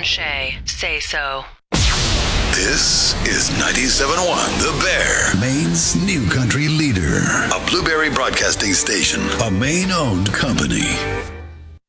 Shay say so. This is 97.1 The Bear, Maine's new country leader. A Blueberry Broadcasting Station, a Maine-owned company.